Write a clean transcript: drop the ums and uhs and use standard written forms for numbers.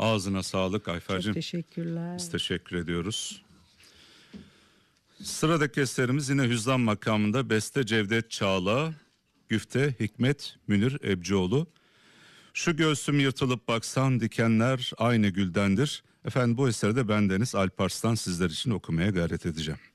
Ağzına sağlık Ayfer'cim. Çok teşekkürler. Biz teşekkür ediyoruz. Sıradaki eserimiz yine Hüzzam makamında, beste Cevdet Çağla, güfte Hikmet Münir Ebcioğlu. Şu göğsüm yırtılıp baksan dikenler aynı güldendir. Efendim bu eseri de bendeniz Alparslan sizler için okumaya gayret edeceğim.